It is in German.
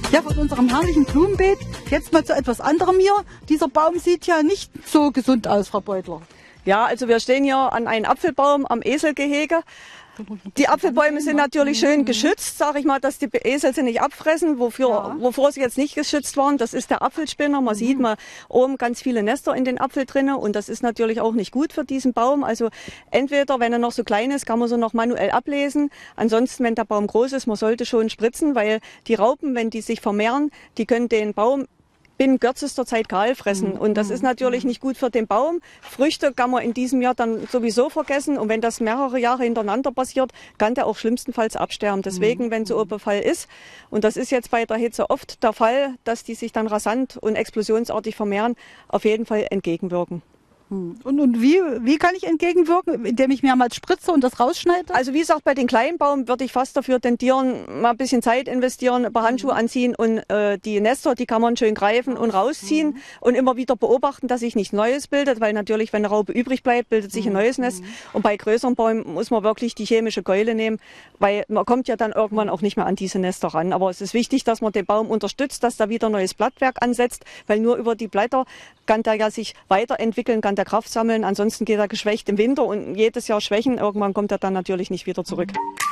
Ja, von unserem herrlichen Blumenbeet jetzt mal zu etwas anderem hier. Dieser Baum sieht ja nicht so gesund aus, Frau Beutler. Ja, also wir stehen hier an einem Apfelbaum am Eselgehege. Die Apfelbäume sind natürlich schön geschützt, sage ich mal, dass die Esel sie nicht abfressen, wovor sie jetzt nicht geschützt waren. Das ist der Apfelspinner. Man sieht mal oben ganz viele Nester in den Apfel drinne und das ist natürlich auch nicht gut für diesen Baum. Also entweder, wenn er noch so klein ist, kann man so noch manuell ablesen. Ansonsten, wenn der Baum groß ist, man sollte schon spritzen, weil die Raupen, wenn die sich vermehren, die können den Baum binnen kürzester Zeit kahl fressen. Und das ist natürlich nicht gut für den Baum. Früchte kann man in diesem Jahr dann sowieso vergessen. Und wenn das mehrere Jahre hintereinander passiert, kann der auch schlimmstenfalls absterben. Deswegen, wenn so ein Befall ist, und das ist jetzt bei der Hitze oft der Fall, dass die sich dann rasant und explosionsartig vermehren, auf jeden Fall entgegenwirken. Und wie kann ich entgegenwirken, indem ich mehrmals spritze und das rausschneide? Also wie gesagt, bei den kleinen Baum würde ich fast dafür tendieren, mal ein bisschen Zeit investieren, ein paar Handschuhe anziehen und die Nester, die kann man schön greifen und rausziehen und immer wieder beobachten, dass sich nichts Neues bildet, weil natürlich, wenn eine Raupe übrig bleibt, bildet sich ein neues Nest. Und bei größeren Bäumen muss man wirklich die chemische Keule nehmen, weil man kommt ja dann irgendwann auch nicht mehr an diese Nester ran. Aber es ist wichtig, dass man den Baum unterstützt, dass da wieder neues Blattwerk ansetzt, weil nur über die Blätter kann der ja sich weiterentwickeln, kann der Kraft sammeln. Ansonsten geht er geschwächt im Winter und jedes Jahr schwächen. Irgendwann kommt er dann natürlich nicht wieder zurück.